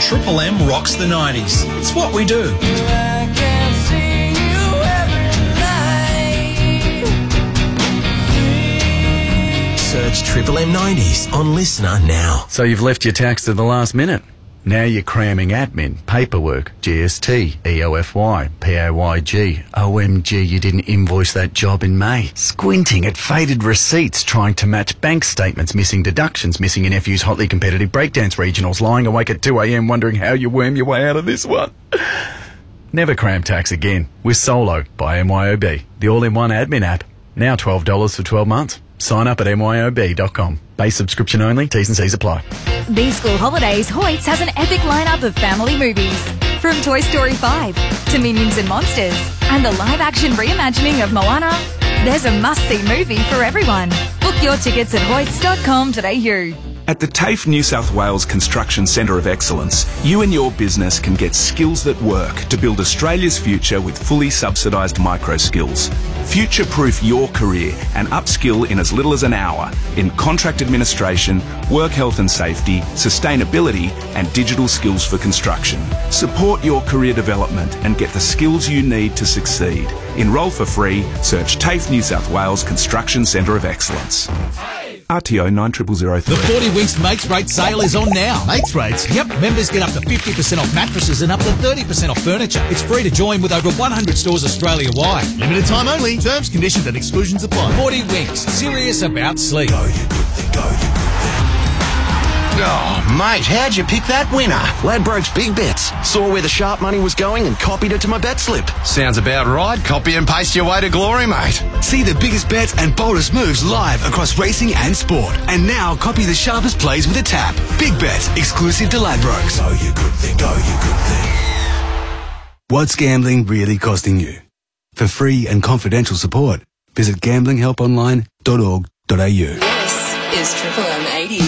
Triple M rocks the 90s. It's what we do. I can see you every night. Search Triple M 90s on Listener now. So you've left your tax to the last minute. Now you're cramming admin, paperwork, GST, EOFY, PAYG. OMG, you didn't invoice that job in May. Squinting at faded receipts, trying to match bank statements, missing deductions, missing your nephew's hotly competitive breakdance regionals, lying awake at 2 a.m. wondering how you worm your way out of this one. Never cram tax again with Solo by MYOB, the all-in-one admin app. Now $12 for 12 months. Sign up at myob.com. Base subscription only. T's and C's apply. These school holidays, Hoyts has an epic lineup of family movies. From Toy Story 5 to Minions and Monsters and the live-action reimagining of Moana, there's a must-see movie for everyone. Book your tickets at hoyts.com.au. At the TAFE New South Wales Construction Centre of Excellence, you and your business can get skills that work to build Australia's future with fully subsidised micro skills. Future-proof your career and upskill in as little as an hour in contract administration, work health and safety, sustainability and digital skills for construction. Support your career development and get the skills you need to succeed. Enrol for free. Search TAFE New South Wales Construction Centre of Excellence. RTO 90003. The 40 Winks Mates Rate sale is on now. Mates rates? Yep, members get up to 50% off mattresses and up to 30% off furniture. It's free to join with over 100 stores Australia-wide. Limited time only. Terms, conditions and exclusions apply. 40 Winks, serious about sleep. Go, you good thing, go, you good thing. Oh, mate, how'd you pick that winner? Ladbrokes Big Bets. Saw where the sharp money was going and copied it to my bet slip. Sounds about right. Copy and paste your way to glory, mate. See the biggest bets and boldest moves live across racing and sport. And now copy the sharpest plays with a tap. Big Bets, exclusive to Ladbrokes. Go, you good thing, go, you good thing. What's gambling really costing you? For free and confidential support, visit gamblinghelponline.org.au. This is Triple M 80.